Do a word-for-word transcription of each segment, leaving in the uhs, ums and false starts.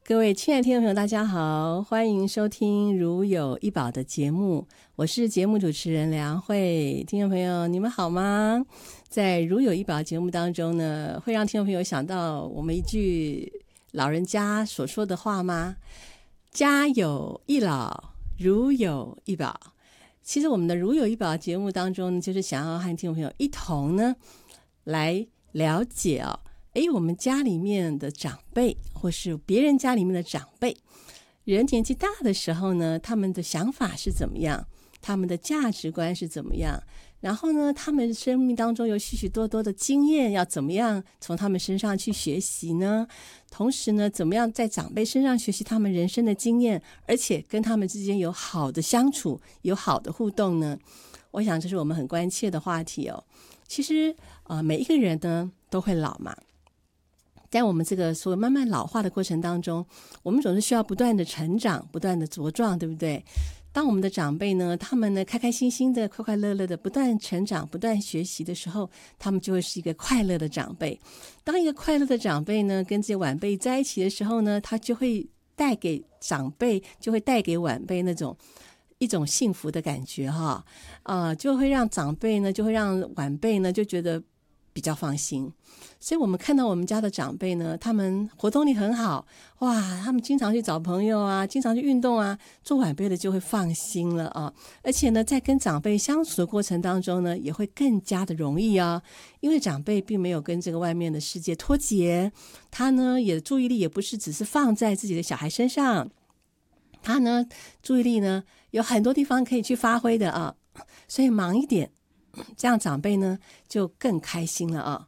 各位亲爱的听众朋友大家好，欢迎收听如有一宝的节目，我是节目主持人梁慧。听众朋友你们好吗？在如有一宝节目当中呢，会让听众朋友想到我们一句老人家所说的话吗？家有一老，如有一宝。其实我们的如有一宝节目当中呢，就是想要和听众朋友一同呢来了解哦，诶，我们家里面的长辈或是别人家里面的长辈，人年纪大的时候呢，他们的想法是怎么样，他们的价值观是怎么样，然后呢他们生命当中有许许多多的经验，要怎么样从他们身上去学习呢？同时呢，怎么样在长辈身上学习他们人生的经验，而且跟他们之间有好的相处，有好的互动呢？我想这是我们很关切的话题哦。其实呃，每一个人呢都会老嘛，在我们这个所谓慢慢老化的过程当中，我们总是需要不断的成长，不断的茁壮，对不对？当我们的长辈呢，他们呢开开心心的、快快乐乐的不断成长、不断学习的时候，他们就会是一个快乐的长辈。当一个快乐的长辈呢跟这些晚辈在一起的时候呢，他就会带给长辈，就会带给晚辈那种一种幸福的感觉哈，呃，就会让长辈呢，就会让晚辈呢就觉得比较放心。所以我们看到我们家的长辈呢，他们活动力很好，哇，他们经常去找朋友啊，经常去运动啊，做晚辈的就会放心了啊。而且呢，在跟长辈相处的过程当中呢，也会更加的容易啊，因为长辈并没有跟这个外面的世界脱节，他呢也注意力也不是只是放在自己的小孩身上，他呢注意力呢有很多地方可以去发挥的啊，所以忙一点，这样长辈呢就更开心了啊。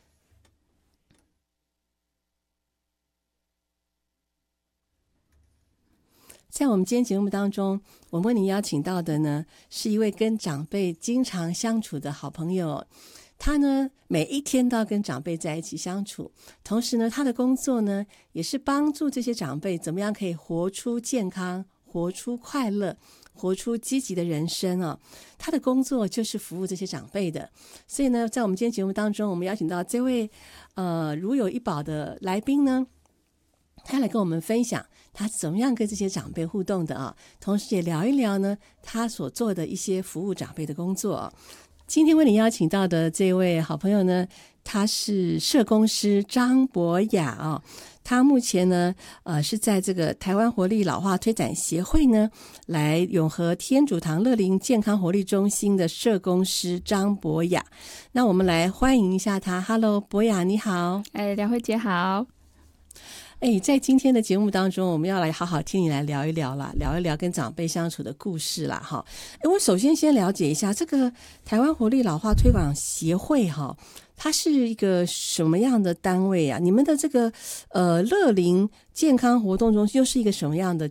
在我们今天节目当中，我为您邀请到的呢，是一位跟长辈经常相处的好朋友。他呢，每一天都要跟长辈在一起相处，同时呢，他的工作呢，也是帮助这些长辈怎么样可以活出健康、活出快乐、活出积极的人生啊。他的工作就是服务这些长辈的。所以呢，在我们今天节目当中，我们邀请到这位呃如有一宝的来宾呢，他来跟我们分享他怎么样跟这些长辈互动的啊，同时也聊一聊呢他所做的一些服务长辈的工作啊。今天为你邀请到的这位好朋友呢，他是社工师张博雅啊。他目前呢，呃，是在这个台湾活力老化推展协会呢，来永和天主堂乐龄健康活力中心的社工师张博雅。那我们来欢迎一下他。Hello， 博雅你好。 哎，梁慧姐好。 哎，在今天的节目当中，我们要来好好听你来聊一聊啦，聊一聊跟长辈相处的故事啦，哈。哎，我首先先了解一下这个台湾活力老化推广协会哈，它是一个什么样的单位啊？你们的这个呃乐龄健康活动中心又是一个什么样的